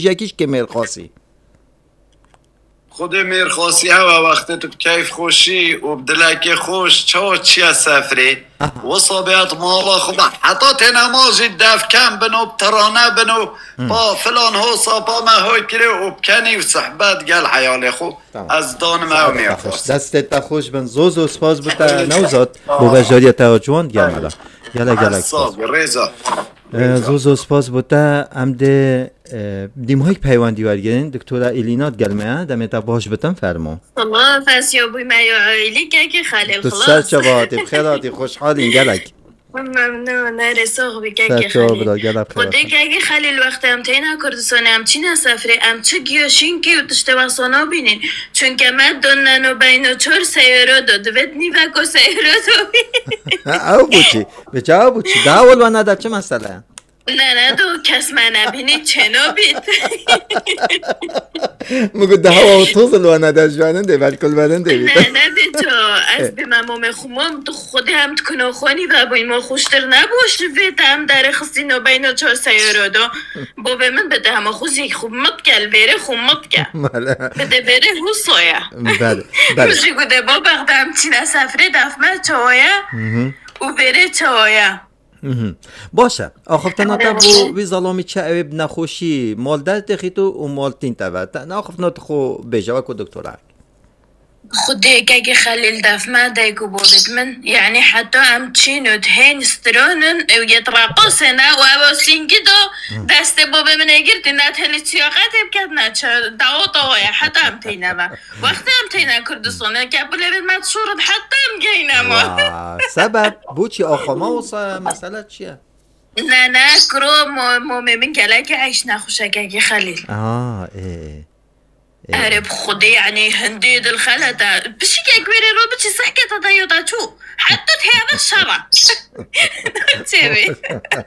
یکیش که مرخاصی خود میرخواسی ها و وقتی تو کیف خوشی و بدلک خوش چی از سفری و صابیت مالا خوبه حتی تنمازی دفکن بنو ترانه بنو با فلان ها صابا ما های کلی و بکنی و صحبت گل حیال خوب از دان ما میرخواست دستت خوش بن زوز سپاس بوده نوزاد بو بجاری تاجوان گل گلک رضا زوز سپاس بوده امده دیمهای پیوندی ورگرین دکتوره ایلینات گلمه دمیتا باش بتن فرمو الله فاسیو بوی مایو عائلی که خلیل تو خلاص سر چباتی بخیراتی خوشحالین گلک ممنون رسوخ بی سر که چبا خلیل گلک خودی که خلیل وقتی هم تینا کردستانه هم چی نسافره هم چه گیاشین که تشته واسانا بینین چون که من دونن و بین و چور سیارا داد وید نیوک و سیارا دو بینین او بوچی به جا بوچی داول و ندر چه مسئله نه دو کس من نبینی چنا بید مگو دهوا و توزل و ندر جواننده بلکل برنده بید نه دی تو از به ممام خومام تو خود هم تکنو خونی و با این ما خوشتر نباش وید هم در خستین و بین و چار سیارا دو با به من بده همه خوزی خوب مد گل بره خوب مد گل بده بره هو سویا بله بشه گوده با بغدم چینه سفره دفمه چاویا و بره چاویا باشه آخفتناتا بو وی ظلامی چه اویب نخوشی مال در تخیتو و مال تین تاوت نه آخفتنات خو بجاوه که دکتوره خودی که خلیل دفمه دیگو بودید من یعنی حتی هم چینو دهین استرانن و یتراقصنه و اواسینگی دو دست بابه من اگرد نه تلی سیاقت بکد نه چه دعا دعای حتی هم تینه و وقتی هم تینه کردستانه که بلید من صورت حتی هم گینه ما سبب بو چی آخما و مسئله چیه؟ نه کرو مومن گله که عیش نخوشه که خلیل عرب خودي يعني هندي الخلطة بشي كبيرة رو بشي صحكة تضيضة تو حتى تهيب الشرع تسوي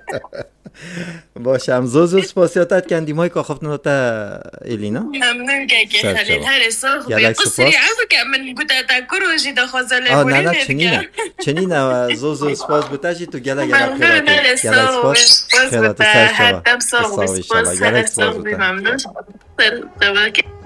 باشم زوزو سپاسیاتت کندیم های که خفتنا تا ایلینا ممنون که خلیل هر سوخ بقصري عفو که من قد تاكروجي دا خوزاله نه چنینه زوزو سپاس بتاشی تو گله خیراتی سپاس حتم سوخ سپاس ممنون